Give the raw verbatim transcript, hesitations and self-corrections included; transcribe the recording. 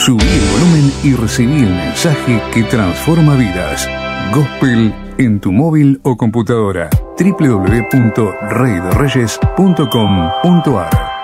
Subí el volumen y recibí el mensaje que transforma vidas. Gospel en tu móvil o computadora. doble u doble u doble u punto rey de reyes punto com punto a r